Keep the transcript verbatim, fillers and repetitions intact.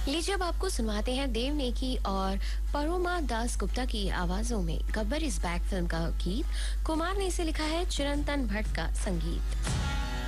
लीजिए अब आपको सुनवाते हैं देव नेकी और परोमा दास गुप्ता की आवाजों में गब्बर इज बैक फिल्म का गीत। कुमार ने इसे लिखा है, चिरंतन भट्ट का संगीत।